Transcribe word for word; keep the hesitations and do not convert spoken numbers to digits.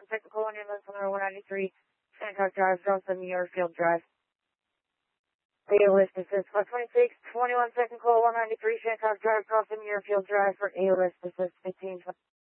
second call, one ambulance on one ninety-three, Shancock Drive, Johnson, Muirfield Drive. A O S assist, five twenty-six, twenty-one second call, one ninety-three, Shancock Drive, Johnson, Muirfield Drive for A O S assist, fifteen.